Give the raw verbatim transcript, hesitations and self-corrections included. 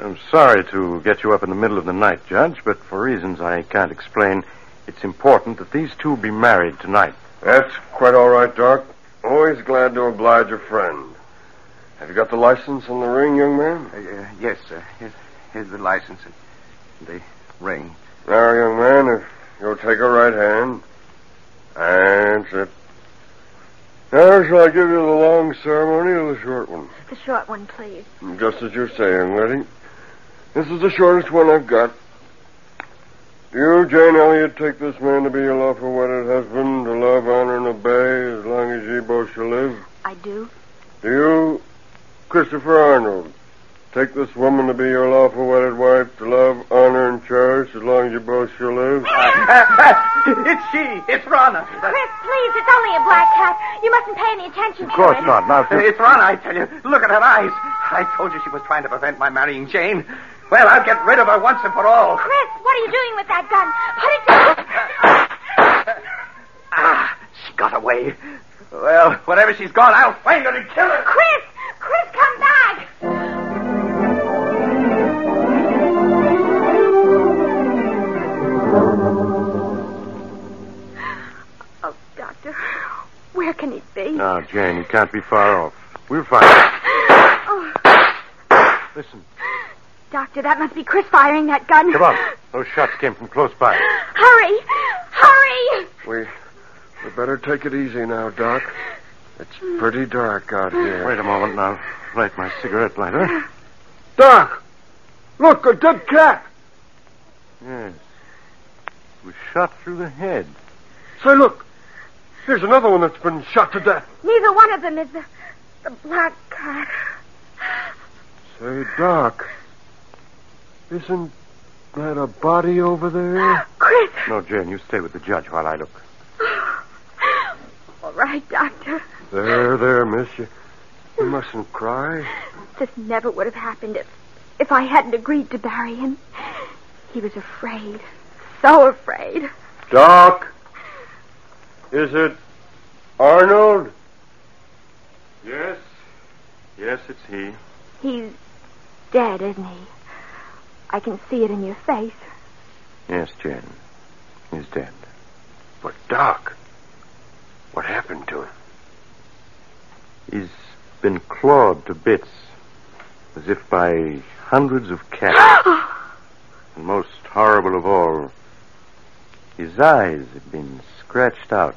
I'm sorry to get you up in the middle of the night, Judge, but for reasons I can't explain, it's important that these two be married tonight. That's quite all right, Doc. Always glad to oblige a friend. Have you got the license and the ring, young man? Uh, uh, yes, sir. Here's, here's the license and the ring. Now, young man, if you'll take a right hand. That's it. Now, shall I give you the long ceremony or the short one? The short one, please. Just as you say, young lady. This is the shortest one I've got. Do you, Jane Elliott, take this man to be your lawful wedded husband, to love, honor, and obey as long as ye both shall live? I do. Do you, Christopher Arnold, take this woman to be your lawful wedded wife, to love, honor, and cherish as long as you both shall live? It's she. It's Rana. Chris, please, it's only a black cat. You mustn't pay any attention to it. Of course not. Now, if It's Rana, I tell you. Look at her eyes. I told you she was trying to prevent my marrying Jane. Well, I'll get rid of her once and for all. Chris, what are you doing with that gun? Put it down. Ah, she got away. Well, wherever she's gone, I'll find her and kill her. Chris! Chris, come back! Oh, Doctor, where can he be? Now, Jane, he can't be far off. We'll find him. Oh. Listen. Doctor, that must be Chris firing that gun. Come on. Those shots came from close by. Hurry! Hurry! We, we better take it easy now, Doc. It's pretty dark out here. Wait a moment now. Light my cigarette lighter. Doc! Look, a dead cat! Yes. It was shot through the head. Say, look. Here's another one that's been shot to death. Neither one of them is the, the black cat. Say, Doc, isn't that a body over there? Chris! No, Jane, you stay with the judge while I look. All right, Doctor. There, there, miss. You, you mustn't cry. This never would have happened if, if I hadn't agreed to bury him. He was afraid. So afraid. Doc, is it Arnold? Yes. Yes, it's he. He's dead, isn't he? I can see it in your face. Yes, Jane. He's dead. But, Doc, what happened to him? He's been clawed to bits, as if by hundreds of cats. And most horrible of all, his eyes have been scratched out.